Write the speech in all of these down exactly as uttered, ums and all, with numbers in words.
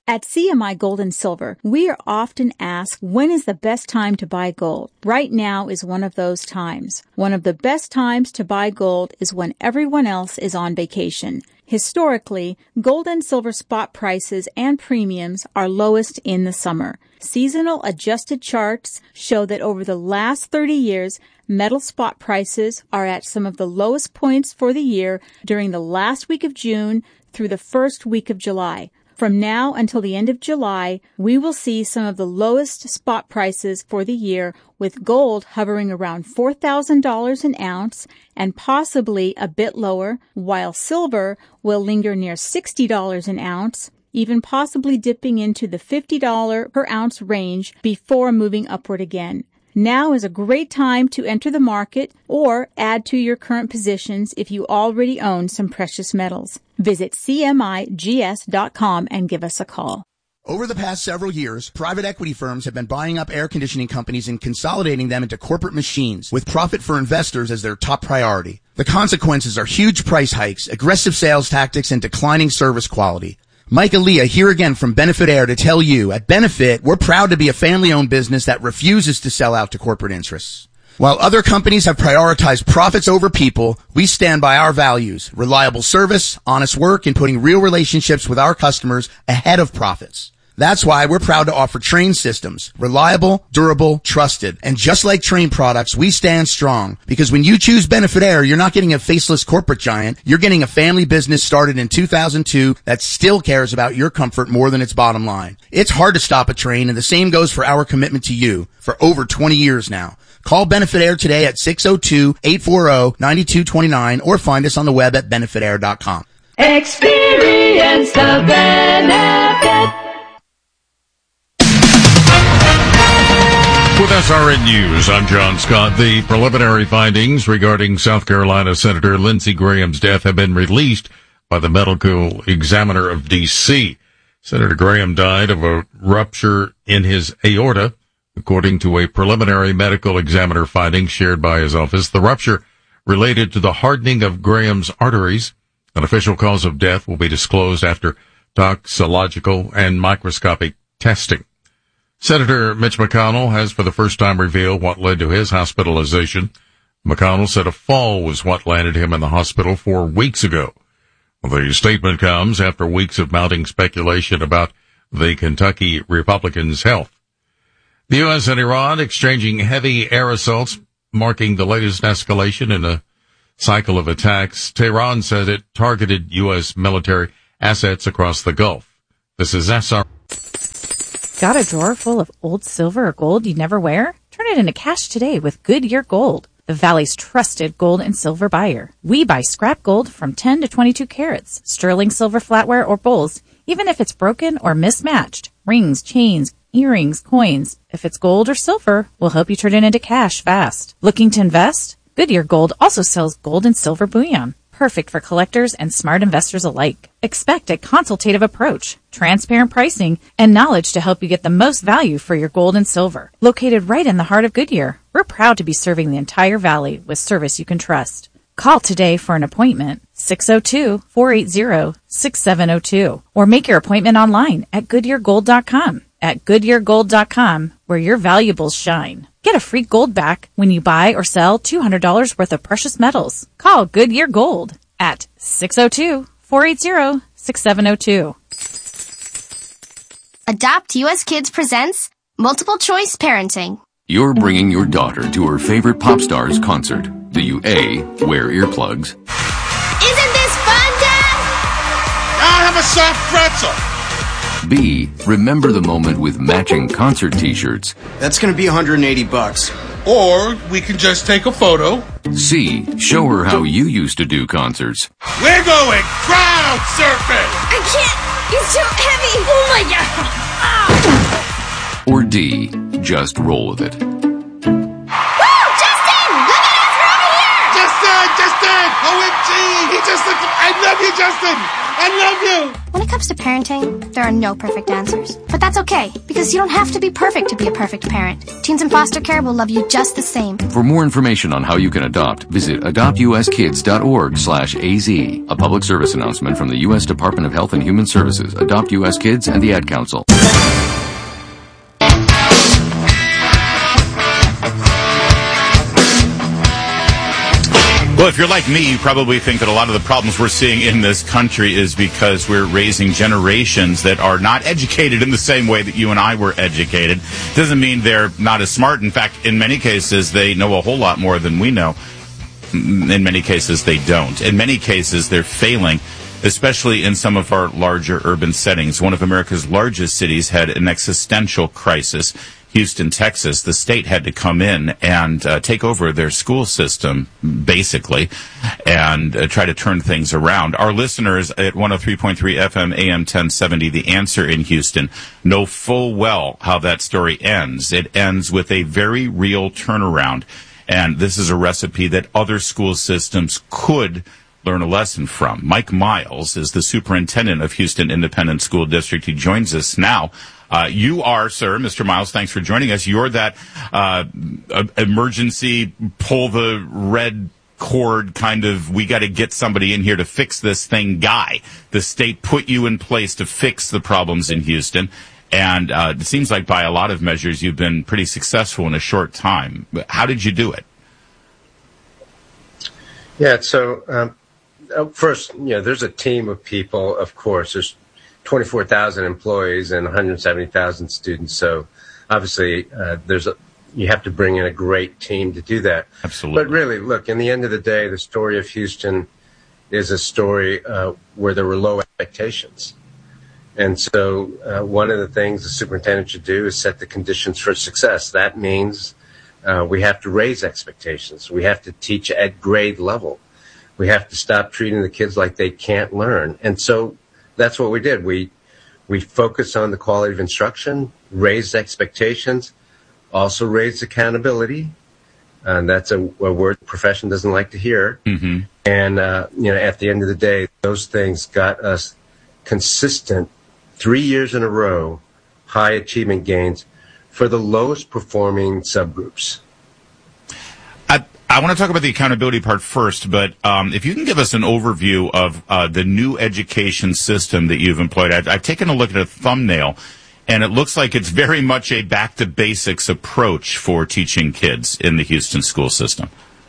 At C M I Gold and Silver, we are often asked, when is the best time to buy gold? Right now is one of those times. One of the best times to buy gold is when everyone else is on vacation. Historically, gold and silver spot prices and premiums are lowest in the summer. Seasonal adjusted charts show that over the last thirty years, metal spot prices are at some of the lowest points for the year during the last week of June through the first week of July. From now until the end of July, we will see some of the lowest spot prices for the year, with gold hovering around four thousand dollars an ounce and possibly a bit lower, while silver will linger near sixty dollars an ounce, even possibly dipping into the fifty dollars per ounce range before moving upward again. Now is a great time to enter the market or add to your current positions if you already own some precious metals. Visit C M I G S dot com and give us a call. Over the past several years, private equity firms have been buying up air conditioning companies and consolidating them into corporate machines, with profit for investors as their top priority. The consequences are huge price hikes, aggressive sales tactics, and declining service quality. Mike Aaliyah here again from Benefit Air to tell you, at Benefit, we're proud to be a family-owned business that refuses to sell out to corporate interests. While other companies have prioritized profits over people, we stand by our values: reliable service, honest work, and putting real relationships with our customers ahead of profits. That's why we're proud to offer Trane systems. Reliable, durable, trusted. And just like Trane products, we stand strong. Because when you choose Benefit Air, you're not getting a faceless corporate giant. You're getting a family business started in two thousand two that still cares about your comfort more than its bottom line. It's hard to stop a Trane, and the same goes for our commitment to you for over twenty years now. Call Benefit Air today at six oh two, eight four oh, nine two two nine or find us on the web at benefit air dot com. Experience the benefit. With S R N News, I'm John Scott. The preliminary findings regarding South Carolina Senator Lindsey Graham's death have been released by the medical examiner of D C. Senator Graham died of a rupture in his aorta, according to a preliminary medical examiner finding shared by his office. The rupture related to the hardening of Graham's arteries. An official cause of death will be disclosed after toxicological and microscopic testing. Senator Mitch McConnell has for the first time revealed what led to his hospitalization. McConnell said a fall was what landed him in the hospital four weeks ago. The statement comes after weeks of mounting speculation about the Kentucky Republican's health. The U S and Iran exchanging heavy air assaults, marking the latest escalation in a cycle of attacks. Tehran said it targeted U S military assets across the Gulf. This is S R. Got a drawer full of old silver or gold you never wear? Turn it into cash today with Goodyear Gold, the Valley's trusted gold and silver buyer. We buy scrap gold from ten to twenty-two carats, sterling silver flatware or bowls, even if it's broken or mismatched. Rings, chains, earrings, coins. If it's gold or silver, we'll help you turn it into cash fast. Looking to invest? Goodyear Gold also sells gold and silver bullion. Perfect for collectors and smart investors alike. Expect a consultative approach, transparent pricing, and knowledge to help you get the most value for your gold and silver. Located right in the heart of Goodyear, we're proud to be serving the entire valley with service you can trust. Call today for an appointment, six oh two, four eight zero, six seven oh two, or make your appointment online at goodyear gold dot com. At goodyear gold dot com, where your valuables shine. Get a free gold back when you buy or sell two hundred dollars worth of precious metals. Call Goodyear Gold at six oh two, four eight zero, six seven oh two. Adopt U S Kids presents Multiple Choice Parenting. You're bringing your daughter to her favorite pop star's concert. Do you A, wear earplugs? Isn't this fun, Dad? I have a soft pretzel. B, remember the moment with matching concert t-shirts. That's going to be one hundred eighty bucks. Or we can just take a photo. C, show her how you used to do concerts. We're going crowd surfing. I can't. It's too heavy. Oh my God. Ah. Or D, just roll with it. Woo! Justin! Look at us. We're over here. Justin! Justin! O M G! He just looked. I love you, Justin. I love you. When it comes to parenting, there are no perfect answers. But that's okay, because you don't have to be perfect to be a perfect parent. Teens in foster care will love you just the same. For more information on how you can adopt, visit adopt u s kids dot org slash A Z. A public service announcement from the U S Department of Health and Human Services, Adopt U S Kids, and the Ad Council. Well, if you're like me, you probably think that a lot of the problems we're seeing in this country is because we're raising generations that are not educated in the same way that you and I were educated. Doesn't mean they're not as smart. In fact, in many cases, they know a whole lot more than we know. In many cases, they don't. In many cases, they're failing, especially in some of our larger urban settings. One of America's largest cities had an existential crisis. Houston, Texas, the state had to come in and uh, take over their school system, basically, and uh, try to turn things around. Our listeners at one oh three point three F M A M ten seventy, The Answer in Houston, know full well how that story ends. It ends with a very real turnaround, and this is a recipe that other school systems could learn a lesson from. Mike Miles is the superintendent of Houston Independent School District. He joins us now. Uh, you are, sir, Mister Miles, thanks for joining us. You're that uh, emergency, pull the red cord kind of, we got to get somebody in here to fix this thing guy. The state put you in place to fix the problems in Houston. And uh, it seems like by a lot of measures, you've been pretty successful in a short time. How did you do it? Yeah, so um, first, you know, there's a team of people, of course. There's twenty-four thousand employees and one hundred seventy thousand students. So obviously, uh, there's a, you have to bring in a great team to do that. Absolutely. But really, look, in the end of the day, the story of Houston is a story uh, where there were low expectations. And so uh, one of the things the superintendent should do is set the conditions for success. That means uh, we have to raise expectations. We have to teach at grade level. We have to stop treating the kids like they can't learn. And so that's what we did. We we focused on the quality of instruction, raised expectations, also raised accountability. And that's a, a word the profession doesn't like to hear. Mm-hmm. And, uh, you know, at the end of the day, those things got us consistent, three years in a row, high achievement gains for the lowest performing subgroups. I, I want to talk about the accountability part first, but um, if you can give us an overview of uh, the new education system that you've employed. I've, I've taken a look at a thumbnail, and it looks like it's very much a back-to-basics approach for teaching kids in the Houston school system.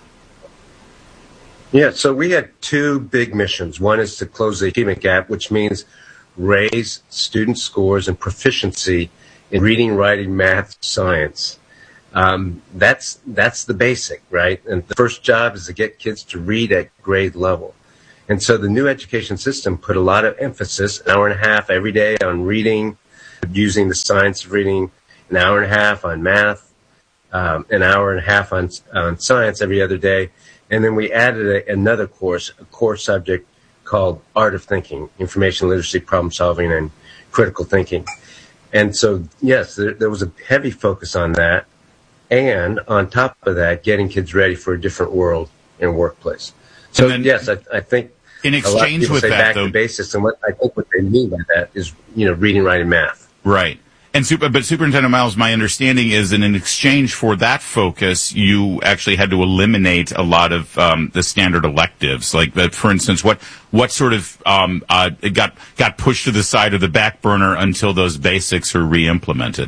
Yeah, so we had two big missions. One is to close the achievement gap, which means raise student scores and proficiency in reading, writing, math, science. Um, that's that's the basic, right? And the first job is to get kids to read at grade level. And so the new education system put a lot of emphasis, an hour and a half every day on reading, using the science of reading, an hour and a half on math, um, an hour and a half on, on science every other day. And then we added a, another course, a core subject called Art of Thinking, Information Literacy, Problem Solving, and Critical Thinking. And so, yes, there, there was a heavy focus on that. And on top of that, getting kids ready for a different world and workplace. So, then, yes, I, I think in exchange with say that, back though, to basics, and what I think what they mean by that is, you know, reading, writing, math. Right. And super, but Superintendent Miles, my understanding is that in exchange for that focus, you actually had to eliminate a lot of um, the standard electives. Like, uh, for instance, what what sort of um, uh, got got pushed to the side of the back burner until those basics are re-implemented?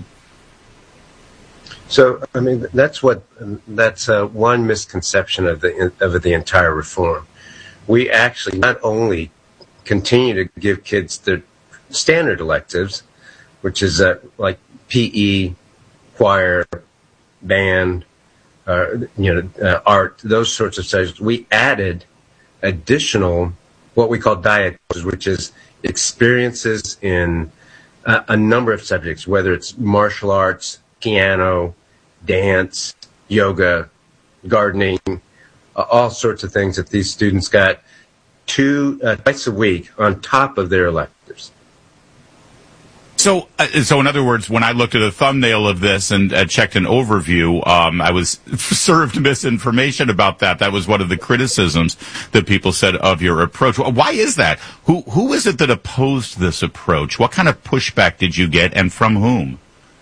So, I mean, that's what that's uh, one misconception of the of the entire reform. We actually not only continue to give kids the standard electives, which is uh, like P E, choir, band, uh, you know, uh, art, those sorts of subjects. We added additional what we call diet courses, which is experiences in uh, a number of subjects, whether it's martial arts, piano, dance, yoga, gardening, uh, all sorts of things that these students got two uh, twice a week on top of their electives. So, uh, so in other words, when I looked at a thumbnail of this and uh, checked an overview, um, I was served misinformation about that. That was one of the criticisms that people said of your approach. Why is that? Who who is it that opposed this approach? What kind of pushback did you get, and from whom?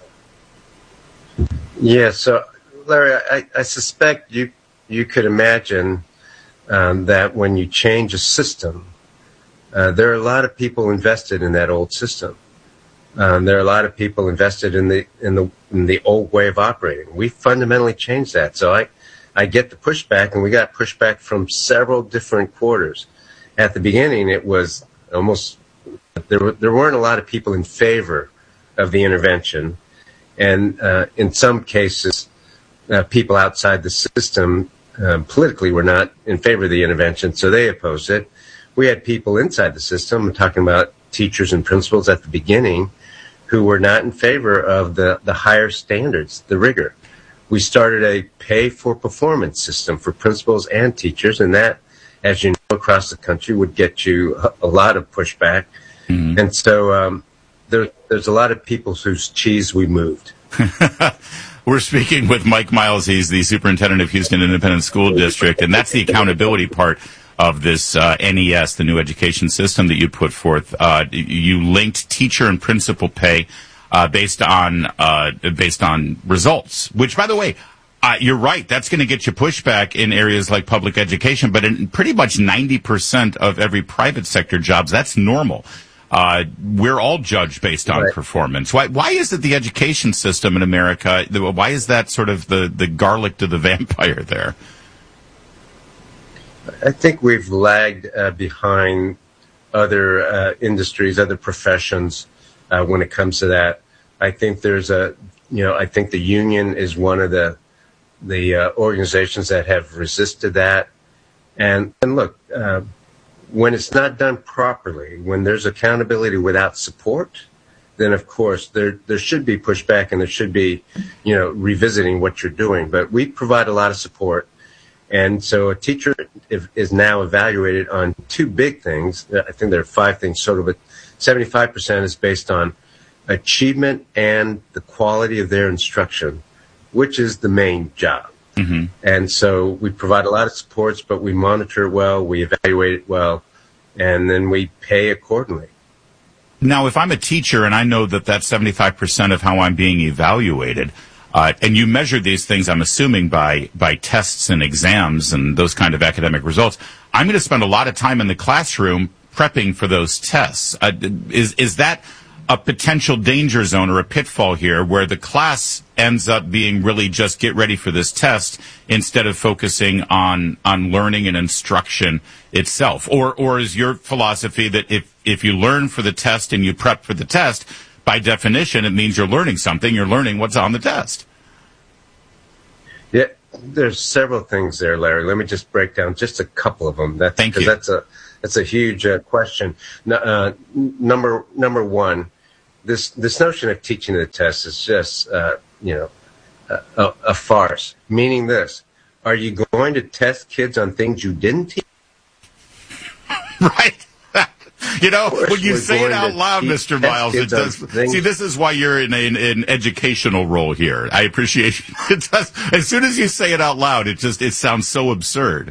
Yeah, so Larry, I, I suspect you you could imagine um, that when you change a system, uh, there are a lot of people invested in that old system. Um, there are a lot of people invested in the in the in the old way of operating. We fundamentally changed that. So I, I get the pushback, and we got pushback from several different quarters. At the beginning, it was almost there were, there weren't a lot of people in favor of the intervention, and uh, in some cases, uh, people outside the system uh, politically were not in favor of the intervention, so they opposed it. We had people inside the system, I'm talking about teachers and principals at the beginning, who were not in favor of the, the higher standards, the rigor. We started a pay-for-performance system for principals and teachers, and that, as you know, across the country would get you a, a lot of pushback. Mm-hmm. And so um, there, there's a lot of people whose cheese we moved. We're speaking with Mike Miles. He's the superintendent of Houston Independent School District, and that's the accountability part of this uh, N E S, the new education system that you put forth. Uh, you linked teacher and principal pay uh, based on uh, based on results, which, by the way, uh, you're right, that's going to get you pushback in areas like public education, but in pretty much ninety percent of every private sector jobs, that's normal. Uh, we're all judged based on right. performance. Why, why is it the education system in America, why is that sort of the, the garlic to the vampire there? I think we've lagged uh, behind other uh, industries, other professions uh, when it comes to that. I think there's a, you know, I think the union is one of the the uh, organizations that have resisted that. And and look, uh, when it's not done properly, when there's accountability without support, then of course there there should be pushback and there should be, you know, revisiting what you're doing. But we provide a lot of support. And so a teacher is now evaluated on two big things. I think there are five things sort of, but seventy-five percent is based on achievement and the quality of their instruction, which is the main job. Mm-hmm. And so we provide a lot of supports, but we monitor it well, we evaluate it well, and then we pay accordingly. Now, if I'm a teacher and I know that that's seventy-five percent of how I'm being evaluated, Uh, and you measure these things, I'm assuming, by by tests and exams and those kind of academic results, I'm going to spend a lot of time in the classroom prepping for those tests. Uh, is is that a potential danger zone or a pitfall here where the class ends up being really just get ready for this test instead of focusing on on learning and instruction itself? Or or is your philosophy that if, if you learn for the test and you prep for the test, by definition, it means you're learning something. You're learning what's on the test. Yeah, there's several things there, Larry. Let me just break down just a couple of them. That's, Thank you. That's a that's a huge uh, question. Uh, number number one, this this notion of teaching the test is just uh, you know a, a farce. Meaning this: are you going to test kids on things you didn't teach? Right. You know, when you say it out loud, Mister Miles, it does. See, this is why you're in an in educational role here. I appreciate it. Does, as soon as you say it out loud, it just it sounds so absurd.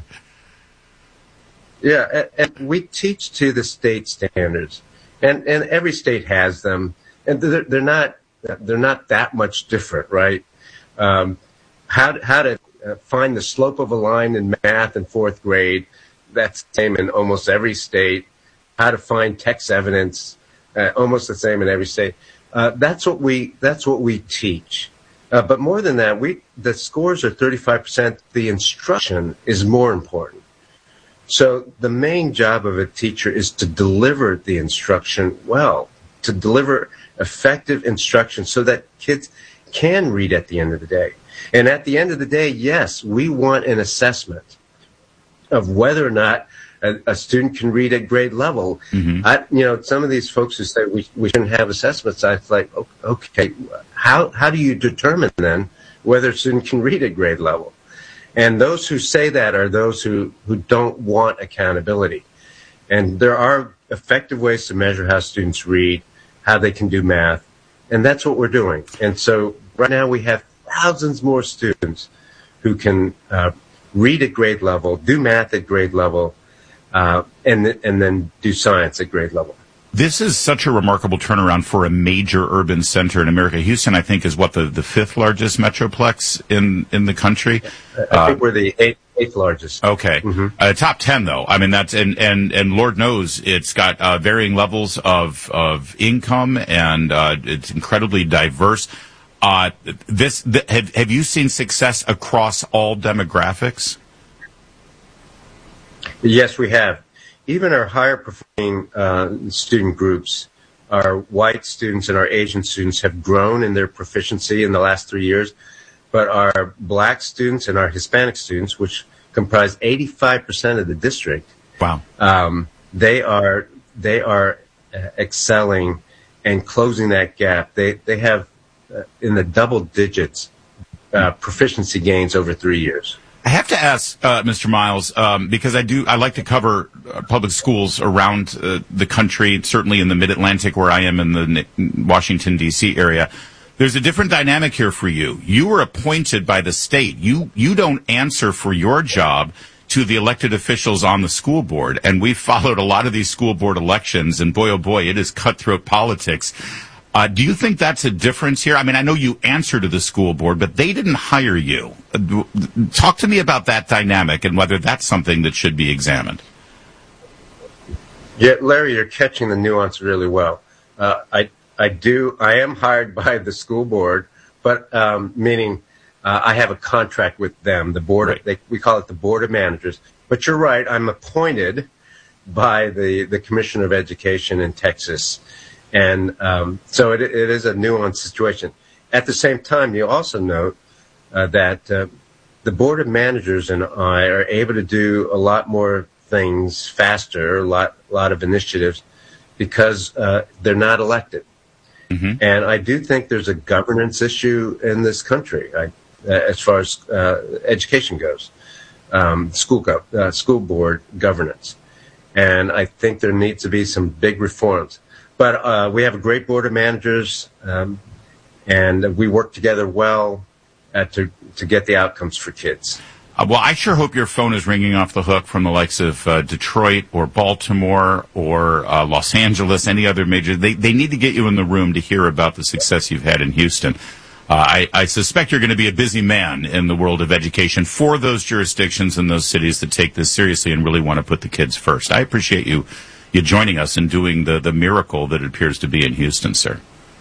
Yeah, and, and we teach to the state standards, and and every state has them, and they're, they're not they're not that much different, right? Um, how how to find the slope of a line in math in fourth grade, that's the same in almost every state. How to find text evidence, uh, almost the same in every state. Uh, that's what we that's what we teach. Uh, but more than that, we the scores are thirty-five percent. The instruction is more important. So the main job of a teacher is to deliver the instruction well, to deliver effective instruction so that kids can read at the end of the day. And at the end of the day, yes, we want an assessment of whether or not a, a student can read at grade level. Mm-hmm. I, you know, some of these folks who say we, we shouldn't have assessments, I was like, okay, how, how do you determine then whether a student can read at grade level? And those who say that are those who, who don't want accountability. And there are effective ways to measure how students read. how they can do math. And that's what we're doing. And so right now we have thousands more students who can uh, read at grade level, do math at grade level, uh, and, th- and then do science at grade level. This is such a remarkable turnaround for a major urban center in America. Houston, I think, is what, the, the fifth largest metroplex in, in the country? I think uh, we're the eighth, eighth largest. Okay. Mm-hmm. Uh, top ten, though. I mean, that's, and, and, and Lord knows it's got uh, varying levels of, of income, and uh, it's incredibly diverse. Uh, this, th- have, have you seen success across all demographics? Yes, we have. Even our higher performing uh, student groups, our white students and our Asian students, have grown in their proficiency in the last three years. But our black students and our Hispanic students, which comprise eighty-five percent of the district, wow, um, they are they are uh, excelling and closing that gap. They they have uh, in the double digits uh, proficiency gains over three years. I have to ask, uh, Mister Miles, um, because I do, I like to cover uh, public schools around uh, the country, certainly in the Mid-Atlantic where I am in the Washington, D C area. There's a different dynamic here for you. You were appointed by the state. You, you don't answer for your job to the elected officials on the school board. And we've followed a lot of these school board elections, and boy, oh boy, it is cutthroat politics. Uh, do you think that's a difference here? I mean, I know you answer to the school board, but they didn't hire you. Uh, talk to me about that dynamic and whether that's something that should be examined. Yeah, Larry, you're catching the nuance really well. Uh, I, I do, I am hired by the school board, but um, meaning uh, I have a contract with them, the board. Right. Of, they, we call it the Board of Managers. But you're right, I'm appointed by the, the Commissioner of Education in Texas. And um, so it, it is a nuanced situation. At the same time, you also note uh, that uh, the Board of Managers and I are able to do a lot more things faster, a lot, a lot of initiatives, because uh, they're not elected. Mm-hmm. And I do think there's a governance issue in this country, I, uh, as far as uh, education goes, um, school go- uh, school board governance. And I think there needs to be some big reforms. But uh, we have a great board of managers, um, and we work together well uh, to to get the outcomes for kids. Uh, well, I sure hope your phone is ringing off the hook from the likes of uh, Detroit or Baltimore or uh, Los Angeles, any other major. They they need to get you in the room to hear about the success you've had in Houston. Uh, I, I suspect you're going to be a busy man in the world of education for those jurisdictions and those cities that take this seriously and really want to put the kids first. I appreciate you. You joining us and doing the, the miracle that it appears to be in Houston, sir.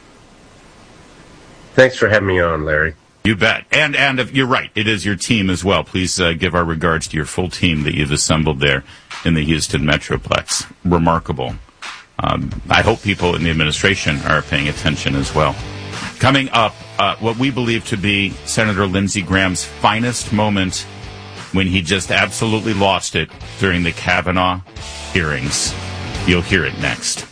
Thanks for having me on, Larry. You bet. And and if you're right, it is your team as well. Please uh, give our regards to your full team that you've assembled there in the Houston Metroplex. Remarkable. Um, I hope people in the administration are paying attention as well. Coming up, uh, what we believe to be Senator Lindsey Graham's finest moment when he just absolutely lost it during the Kavanaugh hearings. You'll hear it next.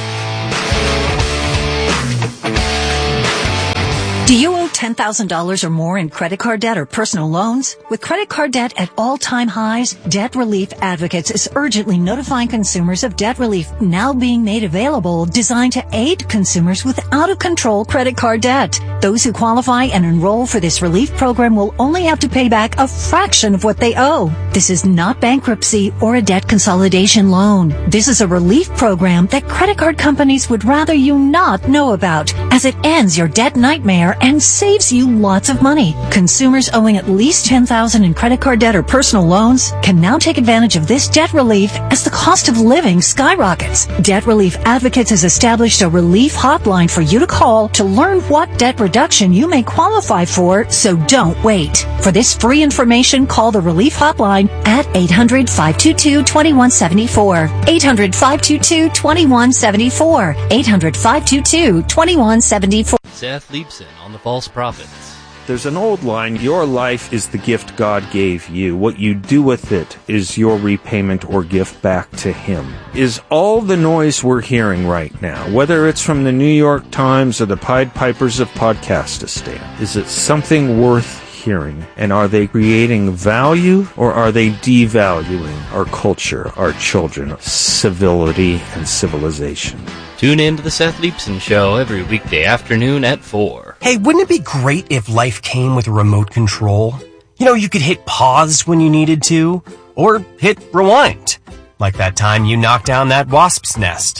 Do you owe ten thousand dollars or more in credit card debt or personal loans? With credit card debt at all-time highs, Debt Relief Advocates is urgently notifying consumers of debt relief now being made available, designed to aid consumers with out-of-control credit card debt. Those who qualify and enroll for this relief program will only have to pay back a fraction of what they owe. This is not bankruptcy or a debt consolidation loan. This is a relief program that credit card companies would rather you not know about, as it ends your debt nightmare and saves you lots of money. Consumers owing at least ten thousand dollars in credit card debt or personal loans can now take advantage of this debt relief as the cost of living skyrockets. Debt Relief Advocates has established a relief hotline for you to call to learn what debt reduction you may qualify for, so don't wait. For this free information, call the relief hotline at eight hundred, five two two, two one seven four. eight hundred, five two two, two one seven four. eight hundred, five two two, two one seven four. Seth Leibson on the False Prophets. There's an old line, your life is the gift God gave you. What you do with it is your repayment or gift back to Him. Is all the noise we're hearing right now, whether it's from the New York Times or the Pied Pipers of Podcastistan, is it something worth hearing? And are they creating value, or are they devaluing our culture, our children, civility, and civilization? Tune in to the Seth Leibson Show every weekday afternoon at four. Hey, wouldn't it be great if life came with a remote control? You know, you could hit pause when you needed to, or hit rewind. Like that time you knocked down that wasp's nest.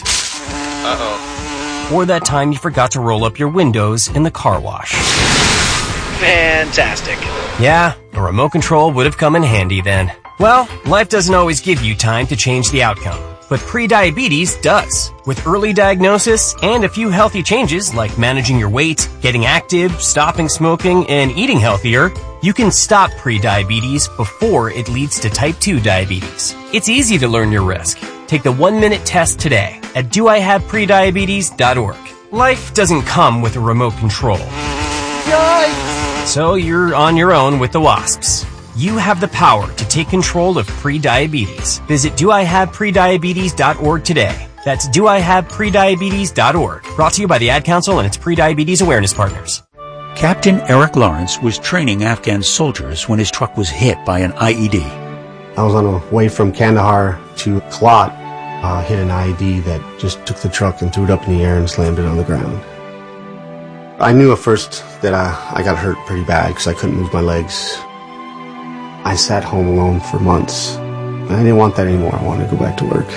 Uh-oh. Or that time you forgot to roll up your windows in the car wash. Fantastic. Yeah, a remote control would have come in handy then. Well, life doesn't always give you time to change the outcome, but prediabetes does. With early diagnosis and a few healthy changes like managing your weight, getting active, stopping smoking, and eating healthier, you can stop prediabetes before it leads to type two diabetes. It's easy to learn your risk. Take the one-minute test today at do I have prediabetes dot org. Life doesn't come with a remote control. Yikes! So you're on your own with the wasps. You have the power to take control of prediabetes. Visit do I have prediabetes dot org today. That's do I have prediabetes dot org. Brought to you by the Ad Council and its Prediabetes Awareness Partners. Captain Eric Lawrence was training Afghan soldiers when his truck was hit by an I E D. I was on the way from Kandahar to Kalat, uh, hit an I E D that just took the truck and threw it up in the air and slammed it on the ground. I knew at first that I, I got hurt pretty bad because I couldn't move my legs. I sat home alone for months. I didn't want that anymore. I wanted to go back to work.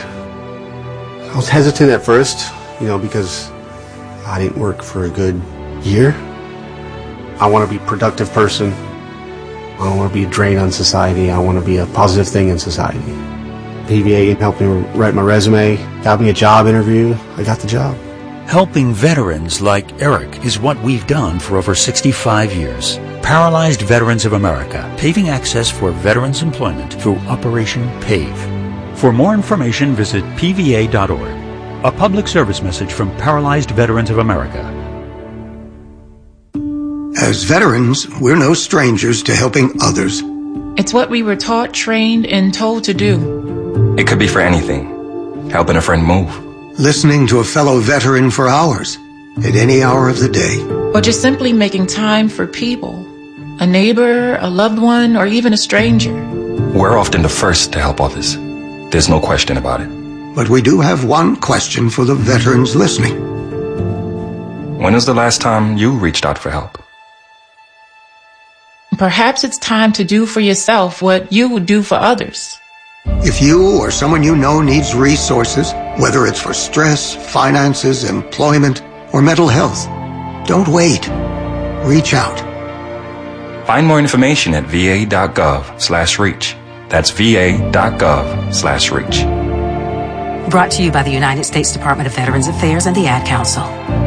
I was hesitant at first, you know, because I didn't work for a good year. I want to be a productive person. I don't want to be a drain on society. I want to be a positive thing in society. P V A helped me write my resume, got me a job interview. I got the job. Helping veterans like Eric is what we've done for over sixty-five years. Paralyzed Veterans of America, paving access for veterans' employment through Operation PAVE. For more information, visit P V A dot org. A public service message from Paralyzed Veterans of America. As veterans, we're no strangers to helping others. It's what we were taught, trained, and told to do. It could be for anything. Helping a friend move. Listening to a fellow veteran for hours, at any hour of the day. Or just simply making time for people. A neighbor, a loved one, or even a stranger. We're often the first to help others. There's no question about it. But we do have one question for the veterans listening. When was the last time you reached out for help? Perhaps it's time to do for yourself what you would do for others. If you or someone you know needs resources, whether it's for stress, finances, employment, or mental health, don't wait. Reach out. Find more information at V A dot gov slash reach. That's V A dot gov slash reach. Brought to you by the United States Department of Veterans Affairs and the Ad Council.